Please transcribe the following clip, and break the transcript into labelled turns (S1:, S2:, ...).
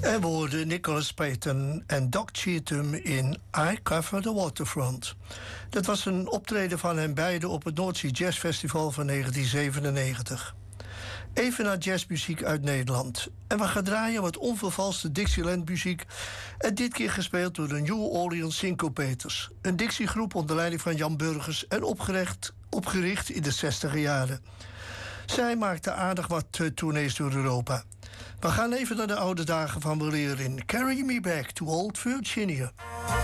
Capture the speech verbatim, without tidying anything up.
S1: En we hoorden Nicholas Payton en Doc Cheatham in I Cover the Waterfront. Dat was een optreden van hen beiden op het Noordzee Jazz Festival van negentien zevenennegentig. Even naar jazzmuziek uit Nederland. En we gaan draaien wat onvervalste Dixieland muziek. En dit keer gespeeld door de New Orleans Syncopators. Een Dixiegroep onder leiding van Jan Burgers en opgericht, opgericht in de zestiger jaren. Zij maakte aardig wat uh, tournees door Europa. We gaan even naar de oude dagen van weleer in Carry Me Back to Old Virginia.